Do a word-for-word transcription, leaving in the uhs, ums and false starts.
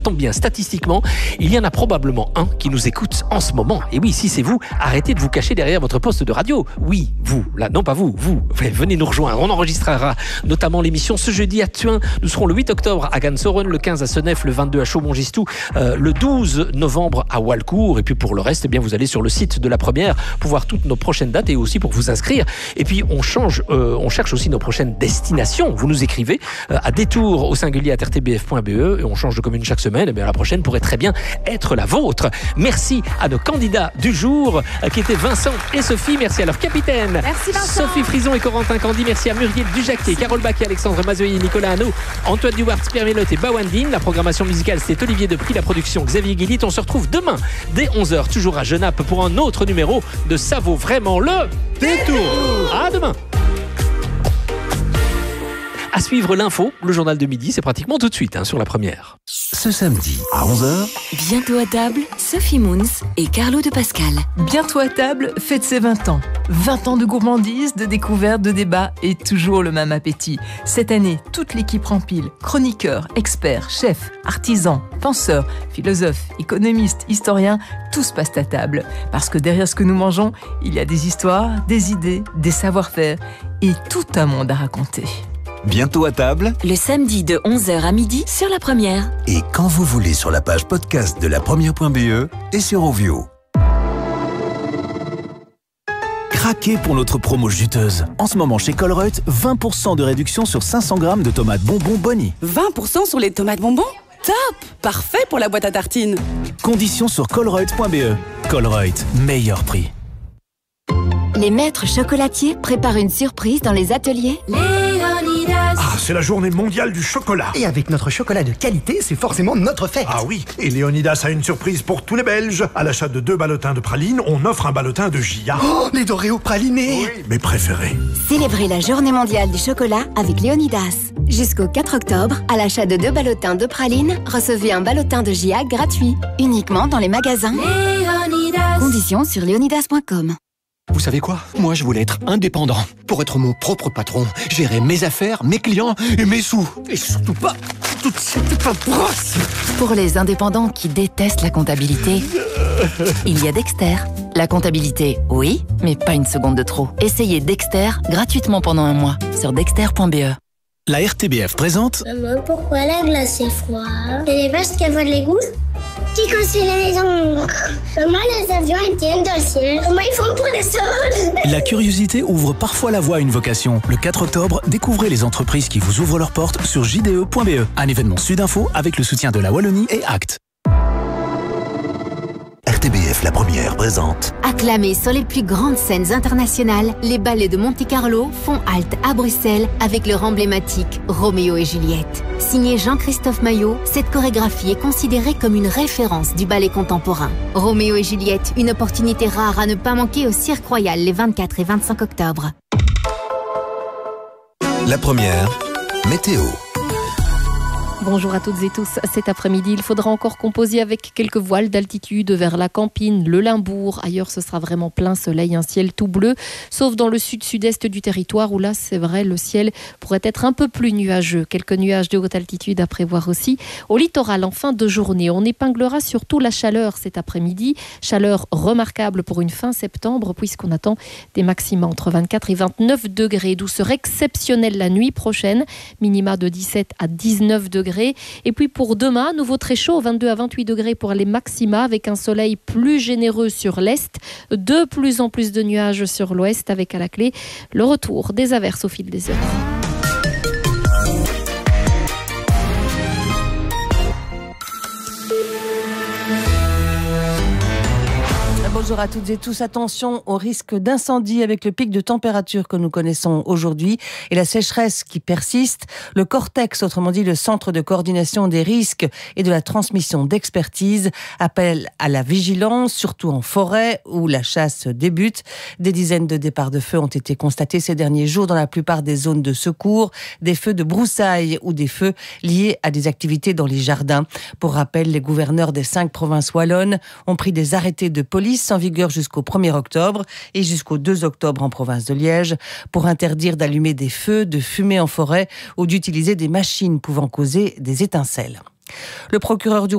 Tombe bien, statistiquement, il y en a probablement un qui nous écoute en ce moment. Et oui, si c'est vous, arrêtez de vous cacher derrière votre poste de radio. Oui, vous, là, non pas vous, vous, venez nous rejoindre. On enregistrera notamment l'émission ce jeudi à Thuin. Nous serons le huit octobre à Gansoren, le quinze à Senef, le vingt-deux à Chaumont-Gistou, euh, le douze novembre à Walcourt. Et puis pour le reste, eh bien, vous allez sur le site de la première pour voir toutes nos prochaines dates et aussi pour vous inscrire. Et puis on change, euh, on cherche aussi nos prochaines destinations. Vous nous écrivez euh, à détour au singulier à r t b f point b e et on change de commune chaque semaine. Eh bien, la prochaine pourrait très bien être la vôtre. Merci à nos candidats du jour qui étaient Vincent et Sophie. Merci à leur capitaine. Merci Vincent. Sophie Frison et Corentin Candy. Merci à Muriel Dujacquet, Carole Baquet, Alexandre Mazoyer, Nicolas Hano, Antoine Duwart, Pierre Mélotte et Bawandine. La programmation musicale, c'est Olivier Depris. La production, Xavier Guillit. On se retrouve demain dès onze heures, toujours à Genappe, pour un autre numéro de Ça vaut vraiment le détour. À demain. À suivre l'info, le journal de midi, c'est pratiquement tout de suite hein, sur la première. Ce samedi à onze heures. Bientôt à table, Sophie Moons et Carlo de Pascal. Bientôt à table fête ses vingt ans. vingt ans de gourmandise, de découverte, de débat et toujours le même appétit. Cette année, toute l'équipe rempile. Chroniqueurs, experts, chefs, artisans, penseurs, philosophes, économistes, historiens, tous passent à table. Parce que derrière ce que nous mangeons, il y a des histoires, des idées, des savoir-faire et tout un monde à raconter. Bientôt à table. Le samedi de onze heures à midi sur la première. Et quand vous voulez sur la page podcast de la première point b e et sur Ovio. Craquez pour notre promo juteuse. En ce moment chez Colruyt, vingt pour cent de réduction sur cinq cents grammes de tomates bonbons Bonnie. vingt pour cent sur les tomates bonbons ? Top ! Parfait pour la boîte à tartines. Conditions sur colruyt point b e. Colruyt, meilleur prix. Les maîtres chocolatiers préparent une surprise dans les ateliers Léonidas. Ah, c'est la journée mondiale du chocolat. Et avec notre chocolat de qualité, c'est forcément notre fête. Ah oui, et Léonidas a une surprise pour tous les Belges. À l'achat de deux ballotins de pralines, on offre un ballotin de Gia. Oh, les Doréos pralinés. Oui, mes préférés. Célébrez la journée mondiale du chocolat avec Léonidas. Jusqu'au quatre octobre, à l'achat de deux ballotins de pralines, recevez un ballotin de Gia gratuit. Uniquement dans les magasins Léonidas. Conditions sur léonidas point com. Vous savez quoi? Moi, je voulais être indépendant. Pour être mon propre patron. Gérer mes affaires, mes clients et mes sous. Et surtout pas toute cette paperasse. Pour les indépendants qui détestent la comptabilité, il y a Dexter. La comptabilité, oui, mais pas une seconde de trop. Essayez Dexter gratuitement pendant un mois sur dexter point b e. La R T B F présente. Maman, pourquoi la glace est froide? Et les vaches qui volent les gouttes? Qui construit les maisons? Comment les avions tiennent dans le ciel? Comment ils font pour les sols? La curiosité ouvre parfois la voie à une vocation. Le quatre octobre, découvrez les entreprises qui vous ouvrent leurs portes sur j d e point b e. Un événement Sudinfo avec le soutien de la Wallonie et Act. R T B F La Première présente. Acclamés sur les plus grandes scènes internationales, les ballets de Monte-Carlo font halte à Bruxelles avec leur emblématique Roméo et Juliette. Signé Jean-Christophe Maillot, cette chorégraphie est considérée comme une référence du ballet contemporain. Roméo et Juliette, une opportunité rare à ne pas manquer au Cirque Royal les vingt-quatre et vingt-cinq octobre. La Première, météo. Bonjour à toutes et tous. Cet après-midi, il faudra encore composer avec quelques voiles d'altitude vers la Campine, le Limbourg. Ailleurs, ce sera vraiment plein soleil, un ciel tout bleu, sauf dans le sud-sud-est du territoire où là, c'est vrai, le ciel pourrait être un peu plus nuageux. Quelques nuages de haute altitude à prévoir aussi. Au littoral, en fin de journée, on épinglera surtout la chaleur cet après-midi. Chaleur remarquable pour une fin septembre, puisqu'on attend des maxima entre vingt-quatre et vingt-neuf degrés. Douceur exceptionnelle la nuit prochaine, minima de dix-sept à dix-neuf degrés. Et puis pour demain, nouveau très chaud, vingt-deux à vingt-huit degrés pour les maxima, avec un soleil plus généreux sur l'est, de plus en plus de nuages sur l'ouest, avec à la clé le retour des averses au fil des heures. Bonjour à toutes et tous. Attention au risque d'incendie avec le pic de température que nous connaissons aujourd'hui et la sécheresse qui persiste. Le Cortex, autrement dit le Centre de coordination des risques et de la transmission d'expertise, appelle à la vigilance, surtout en forêt où la chasse débute. Des dizaines de départs de feu ont été constatés ces derniers jours dans la plupart des zones de secours, des feux de broussailles ou des feux liés à des activités dans les jardins. Pour rappel, les gouverneurs des cinq provinces wallonnes ont pris des arrêtés de police en vigueur jusqu'au premier octobre et jusqu'au deux octobre en province de Liège pour interdire d'allumer des feux, de fumer en forêt ou d'utiliser des machines pouvant causer des étincelles. Le procureur du